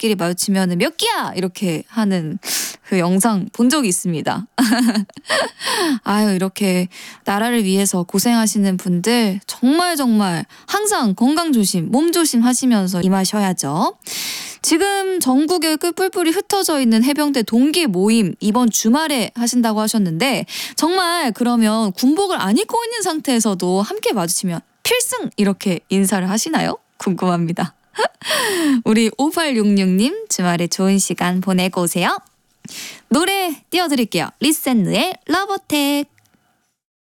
눈길이 마주치면 몇 끼야 이렇게 하는 그 영상 본 적이 있습니다. 아유, 이렇게 나라를 위해서 고생하시는 분들 정말 항상 건강 조심, 몸 조심하시면서 임하셔야죠. 지금 전국에 뿔뿔이 흩어져 있는 해병대 동기 모임 이번 주말에 하신다고 하셨는데, 정말 그러면 군복을 안 입고 있는 상태에서도 함께 마주치면 필승 이렇게 인사를 하시나요? 궁금합니다. 우리 5866님 주말에 좋은 시간 보내고 오세요. 노래 띄워드릴게요. 리센느의 러버텍.